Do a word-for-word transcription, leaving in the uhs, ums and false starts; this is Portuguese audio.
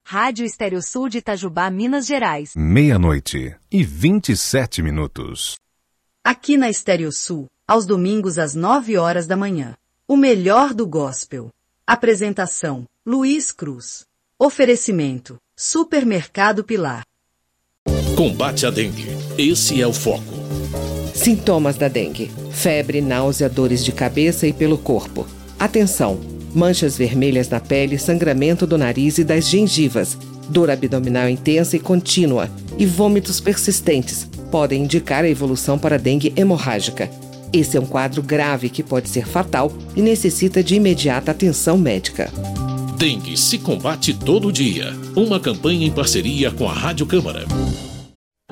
Rádio Estéreo-Sul de Itajubá, Minas Gerais. Meia-noite e vinte e sete minutos. Aqui na Estéreo-Sul, aos domingos às nove horas da manhã. O melhor do gospel. Apresentação, Luiz Cruz. Oferecimento, Supermercado Pilar. Combate à dengue. Esse é o foco. Sintomas da dengue: febre, náusea, dores de cabeça e pelo corpo. Atenção! Manchas vermelhas na pele, sangramento do nariz e das gengivas, dor abdominal intensa e contínua e vômitos persistentes podem indicar a evolução para dengue hemorrágica. Esse é um quadro grave que pode ser fatal e necessita de imediata atenção médica. Dengue se combate todo dia. Uma campanha em parceria com a Rádio Câmara.